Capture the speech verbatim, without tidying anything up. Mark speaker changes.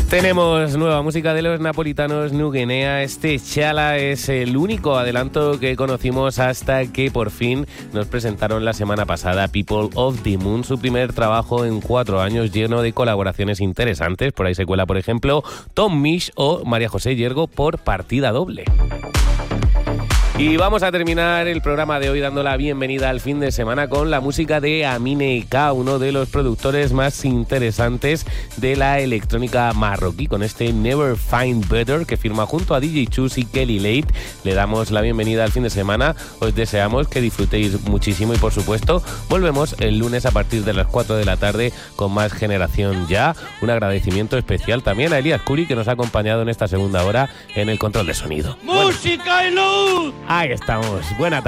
Speaker 1: Tenemos nueva música de los napolitanos New Guinea. Este Chala es el único adelanto que conocimos hasta que por fin nos presentaron la semana pasada People of the Moon, su primer trabajo en cuatro años lleno de colaboraciones interesantes. Por ahí se cuela, por ejemplo, Tom Misch o María José Yergo por partida doble. Y vamos a terminar el programa de hoy dando la bienvenida al fin de semana con la música de Amine K, uno de los productores más interesantes de la electrónica marroquí, con este Never Find Better que firma junto a D J Chus y Kelly Late. Le damos la bienvenida al fin de semana, os deseamos que disfrutéis muchísimo y por supuesto volvemos el lunes a partir de las cuatro de la tarde con más Generación Ya. Un agradecimiento especial también a Elías Curi, que nos ha acompañado en esta segunda hora en el control de sonido.
Speaker 2: ¡Música y luz!
Speaker 1: Ahí estamos. Buena tarde.